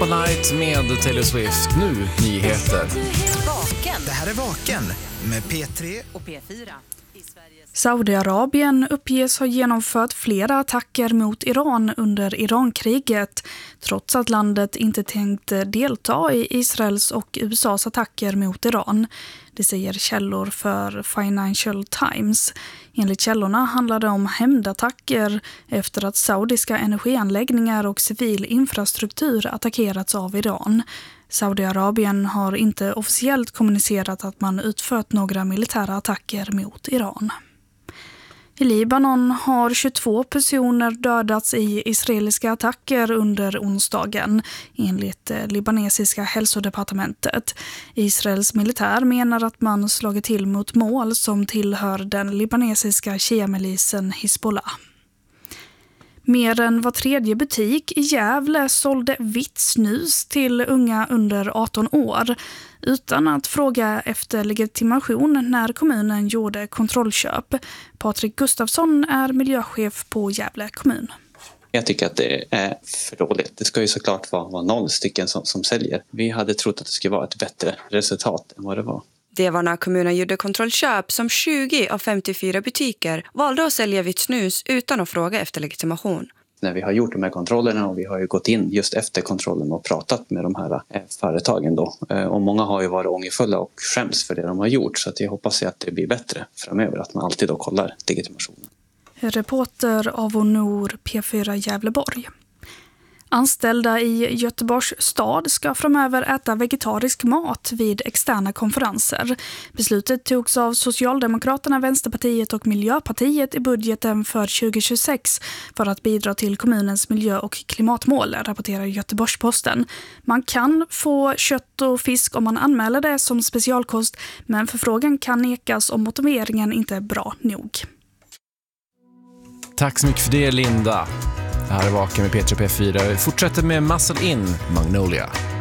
All Night med Taylor Swift. Nu nyheter. Det här är Vaken med P3 och P4. Saudiarabien uppges ha genomfört flera attacker mot Iran under Irankriget, trots att landet inte tänkte delta i Israels och USAs attacker mot Iran. Det säger källor för Financial Times. Enligt källorna handlar det om hämndattacker efter att saudiska energianläggningar och civil infrastruktur attackerats av Iran. Saudiarabien har inte officiellt kommunicerat att man utfört några militära attacker mot Iran. I Libanon har 22 personer dödats i israeliska attacker under onsdagen, enligt libanesiska hälsodepartementet. Israels militär menar att man slagit till mot mål som tillhör den libanesiska shiamilisen Hezbollah. Mer än var tredje butik i Gävle sålde vitt snus till unga under 18 år utan att fråga efter legitimation när kommunen gjorde kontrollköp. Patrik Gustafsson är miljöchef på Gävle kommun. Jag tycker att det är för dåligt. Det ska ju såklart vara 0 stycken som säljer. Vi hade trott att det skulle vara ett bättre resultat än vad det var. Det var när kommunen gjorde kontrollköp som 20 av 54 butiker valde att sälja vitt snus utan att fråga efter legitimation. När vi har gjort de här kontrollerna och vi har ju gått in just efter kontrollen och pratat med de här företagen då. Och många har ju varit ångerfulla och skäms för det de har gjort, så att jag hoppas att det blir bättre framöver, att man alltid då kollar legitimationen. Reporter av Nor P4 Gävleborg. Anställda i Göteborgs stad ska framöver äta vegetarisk mat vid externa konferenser. Beslutet togs av Socialdemokraterna, Vänsterpartiet och Miljöpartiet i budgeten för 2026 för att bidra till kommunens miljö- och klimatmål, rapporterar Göteborgs-Posten. Man kan få kött och fisk om man anmäler det som specialkost, men förfrågan kan nekas om motiveringen inte är bra nog. Tack så mycket för det, Linda. Det här är Vaken med P3 och P4. Vi fortsätter med Muscle In, Magnolia.